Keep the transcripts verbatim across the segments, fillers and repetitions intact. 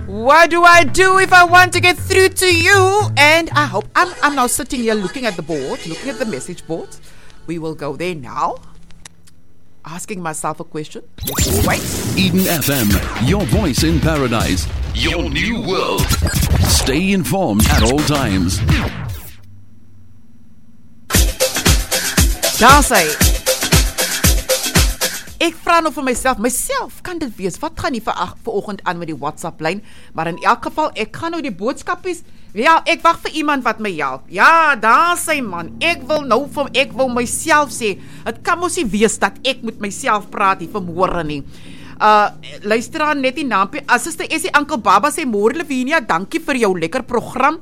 What do I do if I want to get through to you? And I hope I'm, I'm now sitting here looking at the board, looking at the message board. We will go there now. Asking myself a question. Let's wait. Eden F M, your voice in paradise. Your new world. Stay informed at all times. Daar sê ek vra nou vir myself, myself kan dit wees, wat gaan nie vir vanoggend aan met die WhatsApp lyn, maar in elk geval, ek gaan nou die boodskapies, ja, ek wag vir iemand wat my help, ja, daar sê man, ek wil nou vir, ek wil myself sê, het kan mos nie wees dat ek met myself praat hier vanmôre nie. Uh, luister aan net die naampie, Suster Essie, Uncle Baba sê, môre Lavinia, dankie vir jou lekker program.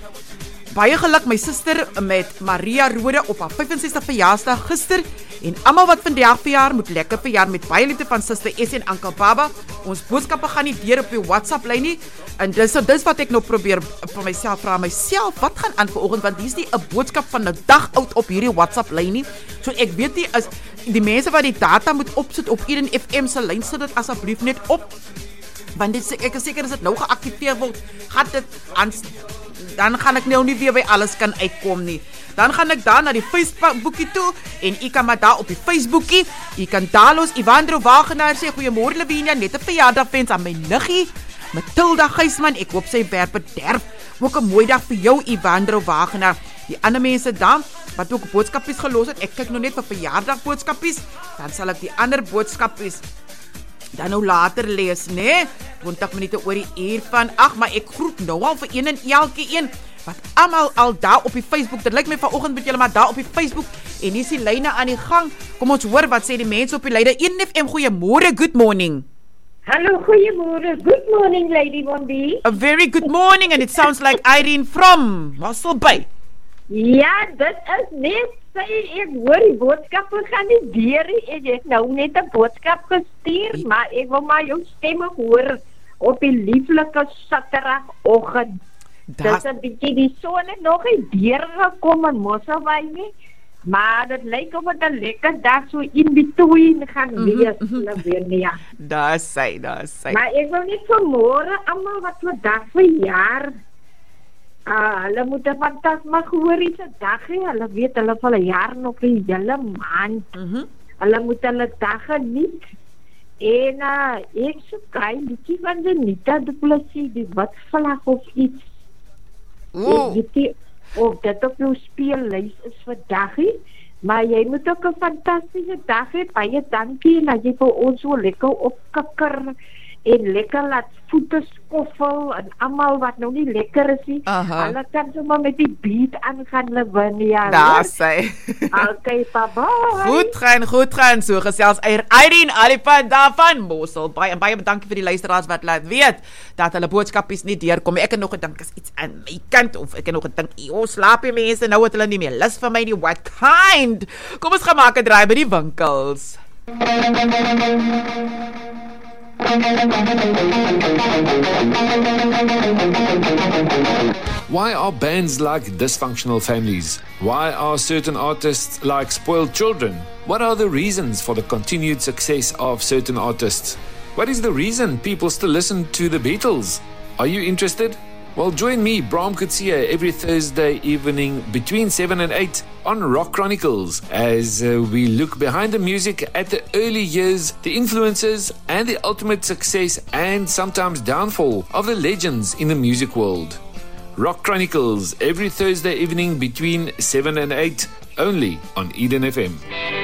Baie geluk my suster met Maria Rode op haar vyf en sestigste verjaarsdag gister en almal wat vandag verjaar moet lekker verjaar met baie liefde van Suster Essie en Uncle Baba. Ons boodskappe gaan nie deur op die WhatsApp lyn nie en dis so dis wat ek nou probeer vir myself vra myself wat gaan aan vanoggend want dis nie 'n boodskap van 'n dag oud op hierdie WhatsApp lyn nie. So ek weet nie as die mense wat die data moet opsit op Eden F M se lyn sit dit asseblief net op want dit ek is seker as dit nou geaktiveer word gaan dit aan dan gaan ek nou nie weer by alles kan uitkom nie. Dan gaan ek daar na die Facebookie toe en u kan maar daar op die Facebookie, u kan Dalos Ivandro Wagenaar sê goeiemôre Lavinia, net 'n verjaardagwens aan my niggie Matilda Gysman. Ek hoop sy werk bederf. Ook 'n mooi dag vir jou Ivandro Wagenaar. Die ander mense dan wat ook boodskapies gelos het. Ek kyk nou net vir verjaardagboodskapies, dan sal ek die ander boodskapies dan nou later lees, nee, twintig minute oor die uur van, ag, maar ek groet nou al vir een en elke een, wat almal al daar op die Facebook, dit lyk my vanoggend met julle maar daar op die Facebook, en hier is die lyne aan die gang, kom ons hoor wat sê die mense op die lyne, Eden F M, goeiemôre, good morning. Hallo, goeiemôre, good morning, Lady Bondi. A very good morning, and it sounds like Irene from Mossel Bay. Ja, dit is net, sê ek hoor die boodskap gaan nie deur nie, ek het nou net 'n boodskap gestuur, maar ek wil maar jou stemme hoor op die lieflike Saterdagoggend. Dis 'n bietjie die son het nog nie deur gekom in Mosselbaai nie, maar dit lyk of dit 'n lekker dag so in between gaan wees, Lavinia. Daar sê, daar sê. Maar ek wil net vanmôre almal wat vandag verjaar Ah, hulle moet 'n fantasmagooriese dag hê. Hulle weet hulle val 'n jaar nog 'n hele maand. Mhm. Hulle moet hulle dag geniet. En uh, ek so klein bietjie van die Nita Du Plessis, die wat vlag of iets. Ek weet nie of dit op jou speellys is vir daggie, maar jy moet ook 'n fantastiese dag hê. Baie dankie en dat jy vir ons so lekker opkikker en lekker laat voete skoffel en almal wat nou nie lekker is nie. Hulle kan sommer met die beat aangaan Lavinia. Daar sê. Okay, bye. Goed gaan, goed gaan. So gesels Irene Alipad daarvan Mossel. Baie baie dankie vir die luisteraars wat laat weet dat hulle boodskapies nie deurkom. Ek het nog gedink is iets aan my kant of ek het nog gedink, "O, slaap jy mense, nou het hulle nie meer lus vir my nie. What kind?" Kom ons gaan maak 'n draai by die winkels. Why are bands like dysfunctional families? Why are certain artists like spoiled children? What are the reasons for the continued success of certain artists? What is the reason people still listen to the Beatles? Are you interested? Well, join me, Bram Kutsia, every Thursday evening between seven and eight on Rock Chronicles as uh, we look behind the music at the early years, the influences, and the ultimate success and sometimes downfall of the legends in the music world. Rock Chronicles every Thursday evening between seven and eight, only on Eden F M.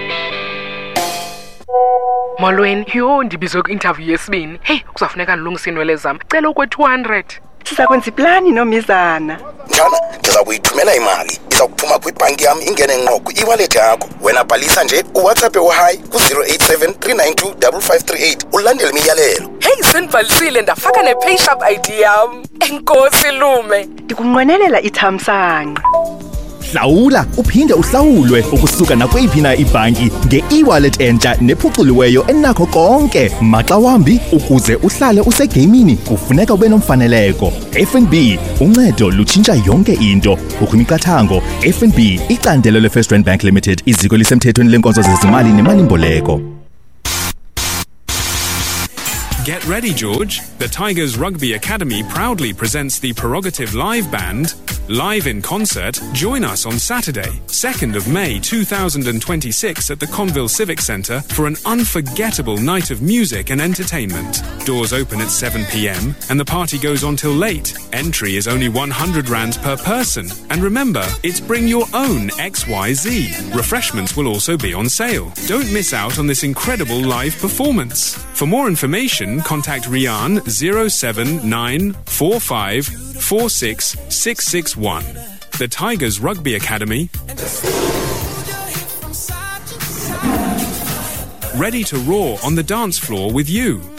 Molweni, yho ndibizo ku-interview yesibini. Hey, kuzafuneka ndilungise inwele zam. Cela ukwe two hundred. Siza kwenza iplani nomizana. Njana, ndiza kuyithumela imali. Iza kuphuma kwibhanki yami ingene ngqo ku-e-wallet yakho. Wena bhalisa nje uWhatsApp wo-hi ku-zero eight seven three nine two five five three eight. Ulandele imiyalelo. Hey, sendibhalisile ndafaka ne-payshap I D yam. Enkosi lume. Ndikunqwenelela ithamsanqa. Hlawula uphinde uhlawulwe ukusuka nakweyiphi na ibhanki nge-e-wallet entsha nephuculiweyo enakho konke maxa wambi ukuze uhlale usegamini kufuneka ube nomfaneleko. F N B uncedo lutshintsha yonke into. Ukumiqathango F N B icandelo le-First Rand Bank Limited iziko lisemthethweni lenkonzo zezimali nemali mboleko. Get ready, George. The Tigers Rugby Academy proudly presents the Prerogative Live Band live in concert. Join us on Saturday, second of May two thousand twenty-six at the Conville Civic Centre for an unforgettable night of music and entertainment. Doors open at seven p.m. and the party goes on till late. Entry is only one hundred rand per person. And remember, it's bring your own X Y Z. Refreshments will also be on sale. Don't miss out on this incredible live performance. For more information, contact Rian zero seven nine four five four six six six one. The Tigers Rugby Academy, ready to roar on the dance floor with you.